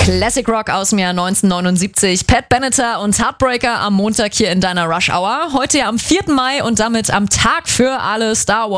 Classic Rock aus dem Jahr 1979. Pat Benatar und Heartbreaker am Montag hier in deiner Rush Hour. Heute ja am 4. Mai und damit am Tag für alle Star Wars